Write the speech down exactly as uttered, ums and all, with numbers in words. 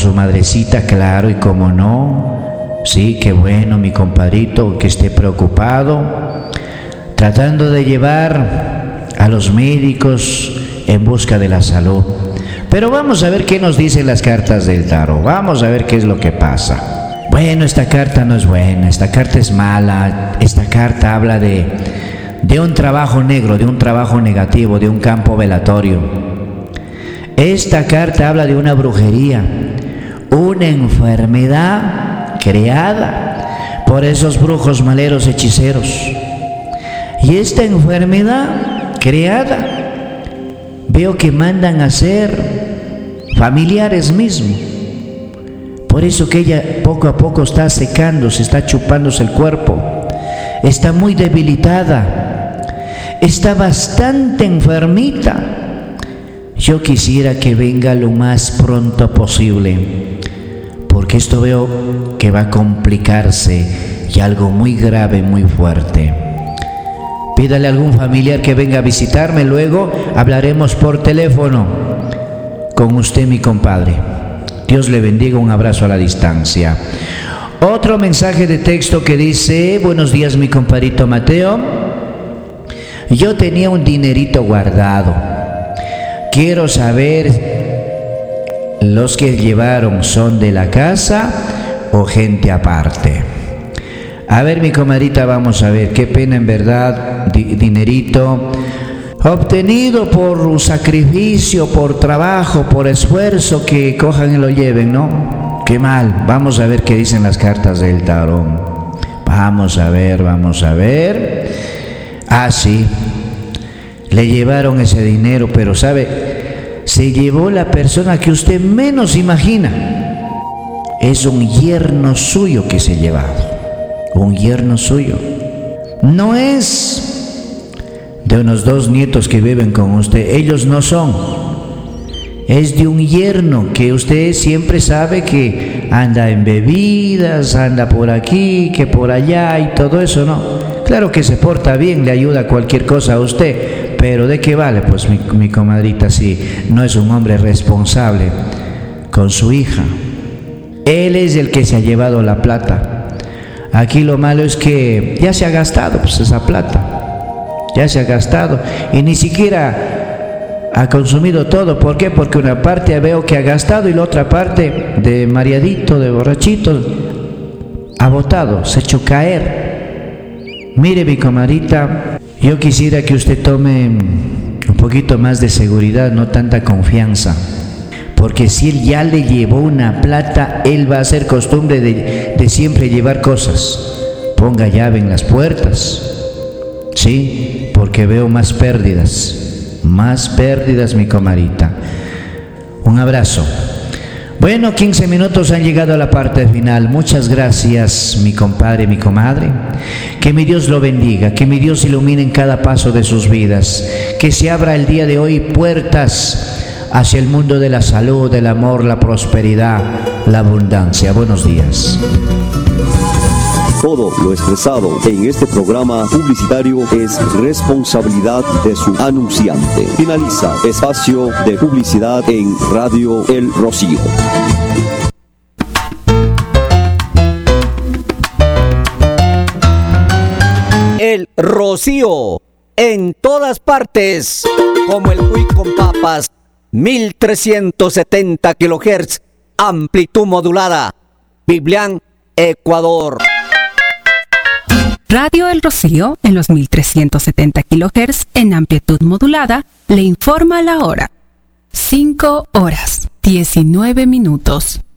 su madrecita, claro, y cómo no. Sí, qué bueno, mi compadrito, que esté preocupado, tratando de llevar a los médicos en busca de la salud. Pero vamos a ver qué nos dicen las cartas del tarot. Vamos a ver qué es lo que pasa. Bueno, esta carta no es buena, esta carta es mala. Esta carta habla de, de un trabajo negro, de un trabajo negativo, de un campo velatorio. Esta carta habla de una brujería, una enfermedad creada por esos brujos, maleros, hechiceros. Y esta enfermedad creada, veo que mandan a ser familiares mismos. Por eso que ella poco a poco está secándose, está chupándose el cuerpo, está muy debilitada, está bastante enfermita. Yo quisiera que venga lo más pronto posible, porque esto veo que va a complicarse y algo muy grave, muy fuerte. Pídale a algún familiar que venga a visitarme, luego hablaremos por teléfono con usted, mi compadre. Dios le bendiga, un abrazo a la distancia. Otro mensaje de texto que dice: buenos días, mi compadrito Mateo. Yo tenía un dinerito guardado. Quiero saber, ¿los que llevaron son de la casa o gente aparte? A ver, mi comadrita, vamos a ver. Qué pena, en verdad, di- dinerito obtenido por un sacrificio, por trabajo, por esfuerzo, que cojan y lo lleven, ¿no? Qué mal. Vamos a ver qué dicen las cartas del tarot. Vamos a ver, vamos a ver. Ah, sí. Le llevaron ese dinero, pero ¿sabe? Se llevó la persona que usted menos imagina. Es un yerno suyo que se ha llevado. Un yerno suyo. No es de unos dos nietos que viven con usted. Ellos no son. Es de un yerno que usted siempre sabe que anda en bebidas, anda por aquí, que por allá y todo eso, ¿no? Claro que se porta bien, le ayuda cualquier cosa a usted. Pero ¿de qué vale? Pues mi, mi comadrita, si no es un hombre responsable con su hija. Él es el que se ha llevado la plata. Aquí lo malo es que ya se ha gastado pues esa plata. Ya se ha gastado y ni siquiera ha consumido todo. ¿Por qué? Porque una parte veo que ha gastado y la otra parte, de mareadito, de borrachito, ha botado, se ha hecho caer. Mire, mi comadrita, yo quisiera que usted tome un poquito más de seguridad, no tanta confianza, porque si él ya le llevó una plata, él va a hacer costumbre de, de siempre llevar cosas. Ponga llave en las puertas, sí, porque veo más pérdidas, más pérdidas, mi comadrita. Un abrazo. Bueno, quince minutos han llegado a la parte final. Muchas gracias, mi compadre, mi comadre. Que mi Dios lo bendiga, que mi Dios ilumine en cada paso de sus vidas. Que se abra el día de hoy puertas hacia el mundo de la salud, del amor, la prosperidad, la abundancia. Buenos días. Todo lo expresado en este programa publicitario es responsabilidad de su anunciante. Finaliza espacio de publicidad en Radio El Rocío. El Rocío, en todas partes, como el Quick con papas, mil trescientos setenta kilohertz, amplitud modulada, Biblián, Ecuador. Radio El Rocío, en los mil trescientos setenta kilohertz en amplitud modulada, le informa la hora. cinco horas, diecinueve minutos.